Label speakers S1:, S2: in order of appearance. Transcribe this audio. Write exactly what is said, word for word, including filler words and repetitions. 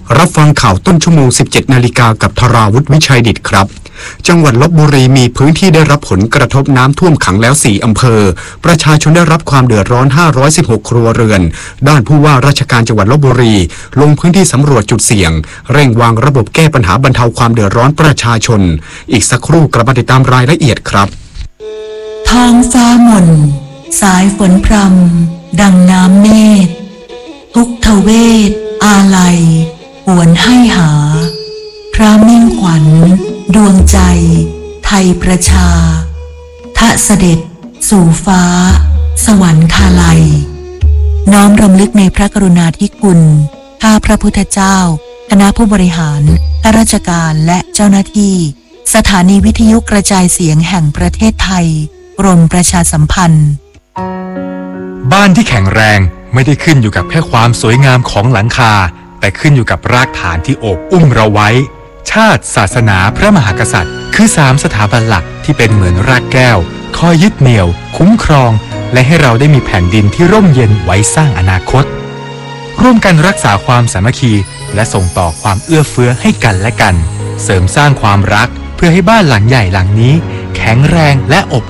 S1: รับฟังข่าวต้นชั่วโมง สิบเจ็ด นาฬิกากับธราวุฒิวิชัยดิตครับจังหวัดลพบุรีมีพื้นที่ได้รับผลกระทบน้ำท่วมขังแล้วสี่อำเภอประชาชนได้รับความเดือดร้อนห้าร้อยสิบหกครัวเรือนด้านผู้ว่าราชการจังหวัดลพบุรีลงพื้นที่สำรวจจุดเสี่ยงเร่งวางระบบแก้ปัญหาบรรเทาความเดือดร้อนประชาชนอีกสักครู่กลับมาติดตามรายละเอียดครับ
S2: ท้องฟ้าหม่นสายฝนพรำดังน้ำเมฆทุกทเวทอาลัยหวนให้หาพระมิ่งขวัญดวงใจไทยประชาทะเสด็จสู่ฟ้าสวรรคาลัยน้อมรำลึกในพระกรุณาธิคุณข้าพระพุทธเจ้าคณะผู้บริหารข้าราชการและเจ้าหน้าที่สถานีวิทยุกระจายเสียงแห่งประเทศไทยกรมประชาสัมพันธ์
S3: บ้านที่แข็งแรงไม่ได้ขึ้นอยู่กับแค่ความสวยงามของหลังคาแต่ขึ้นอยู่กับรากฐานที่โอบอุ้มเราไว้ชาติศาสนาพระมหากษัตริย์คือสามสถาบันหลักที่เป็นเหมือนรากแก้วคอยยึดเหนี่ยวคุ้มครองและให้เราได้มีแผ่นดินที่ร่มเย็นไว้สร้างอนาคตร่วมกันรักษาความสามัคคีและส่งต่อความเอื้อเฟื้อให้กันและกันเสริมสร้างความรักเพื่อให้บ้านหลังใหญ่หลังนี้แข็งแรงและอบ